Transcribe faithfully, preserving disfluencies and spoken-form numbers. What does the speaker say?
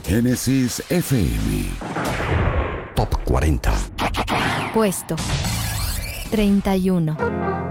Génesis F M. Top cuarenta. Puesto treinta y uno.